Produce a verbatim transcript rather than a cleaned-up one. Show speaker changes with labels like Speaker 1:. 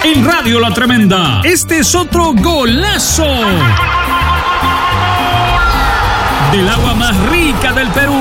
Speaker 1: En Radio La Tremenda, este es otro golazo del agua más rica del Perú.